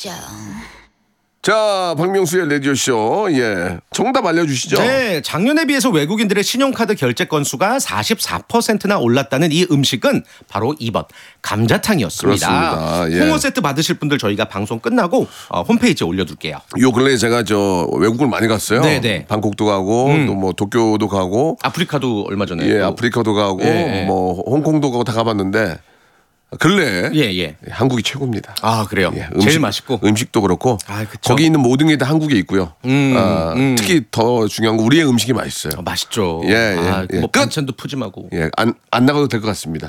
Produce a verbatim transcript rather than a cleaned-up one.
진짜. 자, 박명수의 라디오쇼. 예. 정답 알려주시죠. 네, 작년에 비해서 외국인들의 신용카드 결제 건수가 사십사 퍼센트나 올랐다는 이 음식은 바로 이 번 감자탕이었습니다. 그렇습니다. 예. 홍어 세트 받으실 분들 저희가 방송 끝나고 어, 홈페이지에 올려둘게요. 요 근래에 제가 저 외국을 많이 갔어요. 네네. 방콕도 가고 음. 또 뭐 도쿄도 가고 아프리카도 얼마 전에. 예, 또. 아프리카도 가고 예, 예. 뭐 홍콩도 가고 다 가봤는데 근래 예, 예. 한국이 최고입니다. 아, 그래요? 예, 제일 맛있고. 음식도 그렇고 아, 그쵸. 거기 있는 모든 게 다 한국에 있고요. 음, 아, 음. 특히 더 중요한 건 우리의 음식이 맛있어요. 아, 맛있죠. 예, 예, 아, 예. 뭐 끝! 반찬도 푸짐하고. 예, 안, 안 나가도 될 것 같습니다.